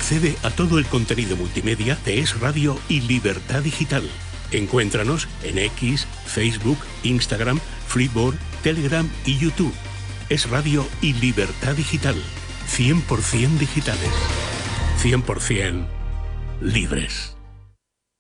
Accede a todo el contenido multimedia de Es Radio y Libertad Digital. Encuéntranos en X, Facebook, Instagram, Flipboard, Telegram y YouTube. Es Radio y Libertad Digital. 100% digitales. 100% libres.